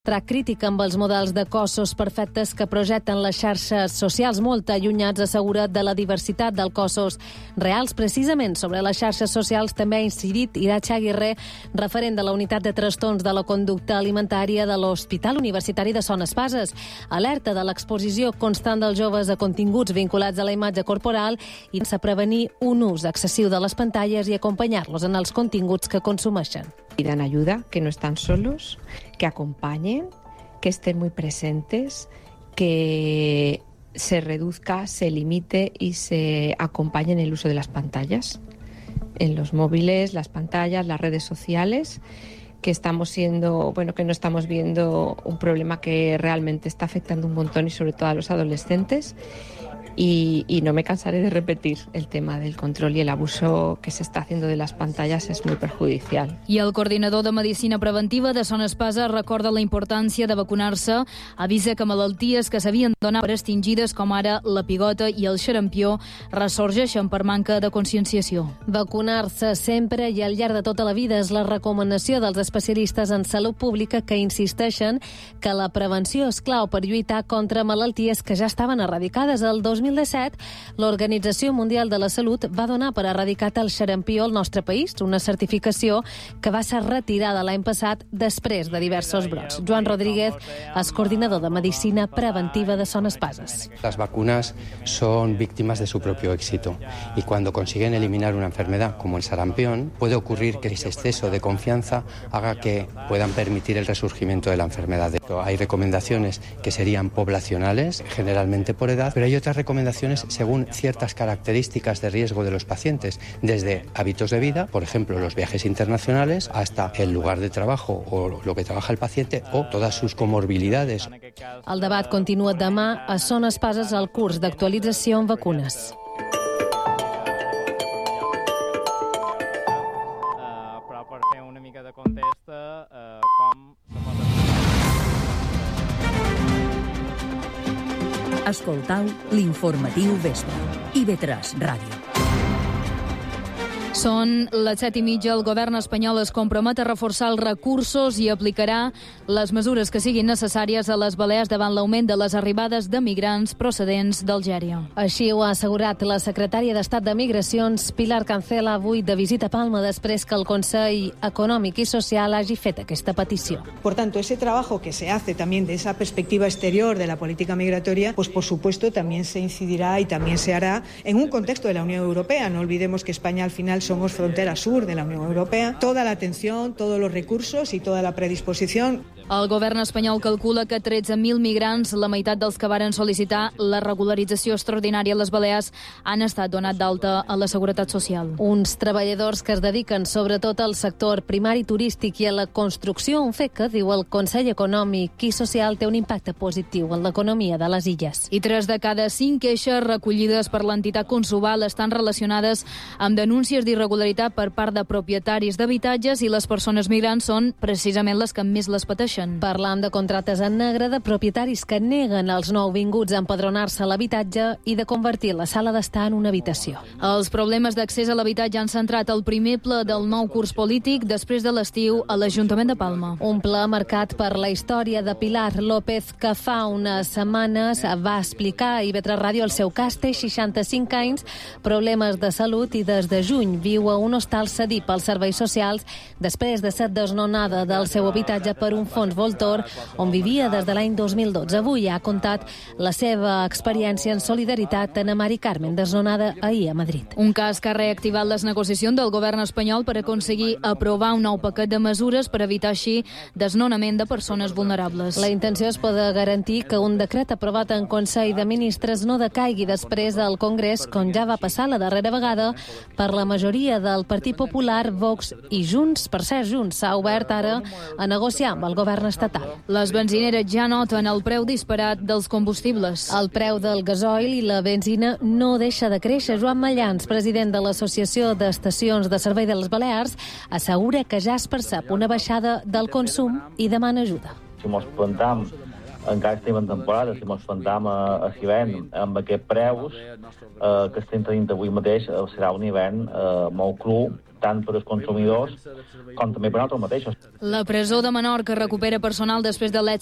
Crítica amb els models de cossos perfectes que projecten les xarxes socials molt allunyats, assegura, de la diversitat dels cossos reals. Precisament sobre les xarxes socials també ha incidit Iratxa Aguirre, referent de la unitat de trastorns de la conducta alimentària de l'Hospital Universitari de Son Espases. Alerta de l'exposició constant dels joves a continguts vinculats a la imatge corporal i a prevenir un ús excessiu de les pantalles i acompanyar-los en els continguts que consumeixen. Pidan ayuda, que no están solos, que acompañen, que estén muy presentes, que se reduzca, se limite y se acompañe en el uso de las pantallas, en los móviles, las pantallas, las redes sociales, que que no estamos viendo un problema que realmente está afectando un montón y sobre todo a los adolescentes. Y no me cansaré de repetir, el tema del control y el abuso que se está haciendo de las pantallas es muy perjudicial. I el coordinador de Medicina Preventiva de Son Espases recorda la importància de vacunar-se, avisa que malalties que s'havien donat per extingides, com ara la pigota i el xarampió, ressorgeixen per manca de conscienciació. Vacunar-se sempre i al llarg de tota la vida és la recomanació dels especialistes en salut pública, que insisteixen que la prevenció és clau per lluitar contra malalties que ja estaven eradicades. El 2017, l'Organització Mundial de la Salut va donar per erradicat el xarampió al nostre país, una certificació que va ser retirada l'any passat després de diversos brots. Joan Rodríguez és coordinador de Medicina Preventiva de Son Espases. Las vacunas son víctimas de su propio éxito y cuando consiguen eliminar una enfermedad como el sarampión, puede ocurrir que ese exceso de confianza haga que puedan permitir el resurgimiento de la enfermedad. Hay recomendaciones que serían poblacionales, generalmente por edad, pero hay otras recomendaciones según ciertas características de riesgo de los pacientes, desde hábitos de vida, por ejemplo, los viajes internacionales, hasta el lugar de trabajo o lo que trabaja el paciente o todas sus comorbilidades. El debat continua demà a Son Espases al curs d'actualització en vacunes. Però per fer una mica de context, com Escoltau l'informatiu Vespre. IB3 Ràdio. Són les 7:30. El govern espanyol es compromet a reforçar els recursos i aplicarà les mesures que siguin necessàries a les Balears davant l'augment de les arribades de migrants procedents d'Algèria. Així ho ha assegurat la secretària d'Estat de Migracions, Pilar Cancela, avui de visita a Palma, després que el Consell Econòmic i Social hagi fet aquesta petició. Por tanto, ese trabajo que se hace también de esa perspectiva exterior de la política migratoria, pues por supuesto también se incidirá y también se hará en un contexto de la Unión Europea. No olvidemos que España al final somos frontera sur de la Unión Europea. Toda la atención, todos los recursos y toda la predisposición. El govern espanyol calcula que 13.000 migrants, la meitat dels que varen sol·licitar la regularització extraordinària a les Balears, han estat donat d'alta a la Seguretat Social. Uns treballadors que es dediquen sobretot al sector primari turístic i a la construcció, un fet que, diu el Consell Econòmic i Social, té un impacte positiu en l'economia de les illes. I 3 de cada 5 queixes recollides per l'entitat Consobal estan relacionades amb denúncies d'irregularitat per part de propietaris d'habitatges, i les persones migrants són precisament les que més les pateixen. Parlant de contractes en negre, de propietaris que neguen als nouvinguts a empadronar-se a l'habitatge i de convertir la sala d'estar en una habitació. Els problemes d'accés a l'habitatge han centrat el primer ple del nou curs polític després de l'estiu a l'Ajuntament de Palma. Un ple marcat per la història de Pilar López, que fa unes setmanes va explicar a IB3 Ràdio el seu cas. Té 65 anys, problemes de salut i des de juny viu a un hostal cedit pels serveis socials després de ser desnonada del seu habitatge per un fons voltor on vivia des de l'any 2012. Avui ha contat la seva experiència en solidaritat en Mari Carmen, desnonada ahir a Madrid. Un cas que ha reactivat les negociacions del govern espanyol per aconseguir aprovar un nou paquet de mesures per evitar així desnonament de persones vulnerables. La intenció és poder garantir que un decret aprovat en Consell de Ministres no decaigui després al Congrés, com ja va passar la darrera vegada, per la majoria del Partit Popular, Vox i Junts. Per cert, Junts s'ha obert ara a negociar amb el govern estatal. Les benzineres ja noten el preu disparat dels combustibles. El preu del gasoil i la benzina no deixa de créixer. Joan Mallans, president de l'Associació d'Estacions de Servei de les Balears, assegura que ja es percep una baixada del consum i demana ajuda. Si mos plantam, encara estem en temporada, si mos plantam a l'hivern amb aquests preus que estem tenint avui mateix, serà un hivern molt cru tant per als consumidors com també per nosaltres mateixos. La presó de Menorca recupera personal després de l'èxit